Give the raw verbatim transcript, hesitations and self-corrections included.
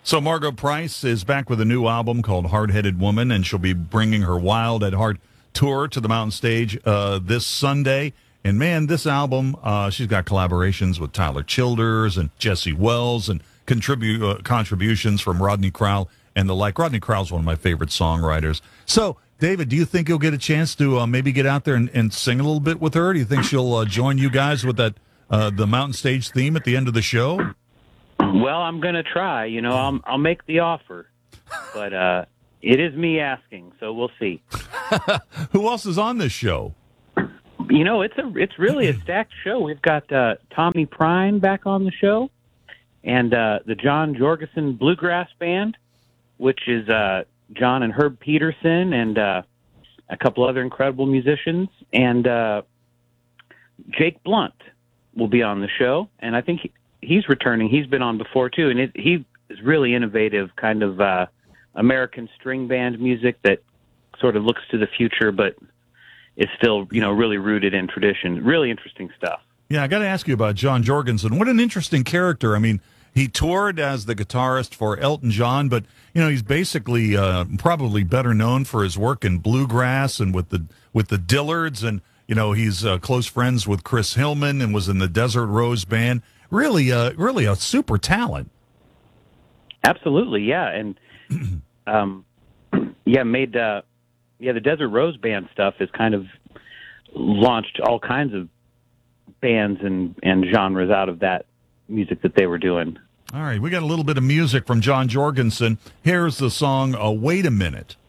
So Margo Price is back with a new album called Hard-Headed Woman, and she'll be bringing her Wild at Heart tour to the Mountain Stage uh, this Sunday. And, man, this album, uh, she's got collaborations with Tyler Childers and Jesse Wells and contribu- uh, contributions from Rodney Crowell and the like. Rodney Crowell's one of my favorite songwriters. So, David, do you think you'll get a chance to uh, maybe get out there and, and sing a little bit with her? Do you think she'll uh, join you guys with that uh, the Mountain Stage theme at the end of the show? Well, I'm going to try. You know, I'll, I'll make the offer. But uh, it is me asking, so we'll see. Who else is on this show? You know, it's a it's really a stacked show. We've got uh, Tommy Prine back on the show, and uh, the John Jorgensen Bluegrass Band, which is uh, John and Herb Peterson and uh, a couple other incredible musicians. And uh, Jake Blunt will be on the show, and I think he, he's returning. He's been on before, too, and it, he is really innovative kind of uh, American string band music that sort of looks to the future, but it's still, you know, really rooted in tradition. Really interesting stuff. Yeah, I got to ask you about John Jorgensen. What an interesting character. I mean, he toured as the guitarist for Elton John, but, you know, he's basically uh, probably better known for his work in bluegrass and with the with the Dillards. And, you know, he's uh, close friends with Chris Hillman and was in the Desert Rose Band. Really, uh, really a super talent. Absolutely, yeah. And, um, yeah, made... Uh, Yeah, the Desert Rose Band stuff has kind of launched all kinds of bands and, and genres out of that music that they were doing. All right, we got a little bit of music from John Jorgensen. Here's the song, uh, Wait a Minute.